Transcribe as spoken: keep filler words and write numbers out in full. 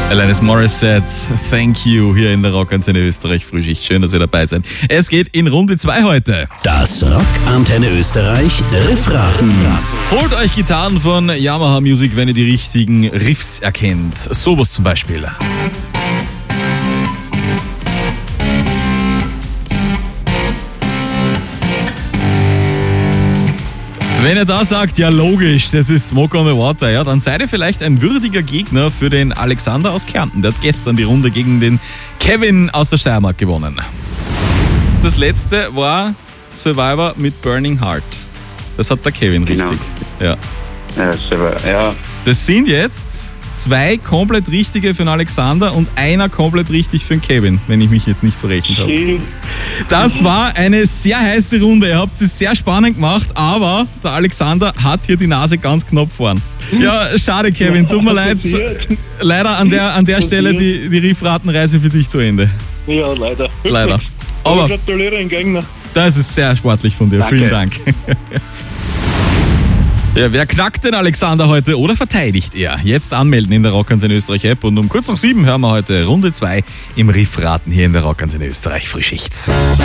Alanis Morissette, Thank You, hier in der Rockantenne Österreich Frühschicht. Schön, dass ihr dabei seid. Es geht in Runde zwei heute. Das Rockantenne Österreich Riffraten. Holt euch Gitarren von Yamaha Music, wenn ihr die richtigen Riffs erkennt. Sowas zum Beispiel. Wenn ihr da sagt, ja logisch, das ist Smoke on the Water, ja, dann seid ihr vielleicht ein würdiger Gegner für den Alexander aus Kärnten. Der hat gestern die Runde gegen den Kevin aus der Steiermark gewonnen. Das letzte war Survivor mit Burning Heart. Das hat der Kevin Genau. richtig. Ja. Ja, super. Ja, Das sind jetzt zwei komplett richtige für den Alexander und einer komplett richtig für den Kevin, wenn ich mich jetzt nicht verrechnet habe. schön. Das war eine sehr heiße Runde. Ihr habt es sehr spannend gemacht, aber der Alexander hat hier die Nase ganz knapp vorn. Ja, schade, Kevin, tut mir leid. Passiert. Leider an der, an der Stelle die, die Riffratenreise für dich zu Ende. Ja, leider. Leider. Aber Aber gratuliere den Gegner. das ist sehr sportlich von dir. Danke. Vielen Dank. Ja, wer knackt den Alexander heute oder verteidigt er? Jetzt anmelden in der Rockantenne Österreich App und um kurz nach sieben hören wir heute Runde zwei im Riffraten hier in der Rockantenne Österreich Frühschicht.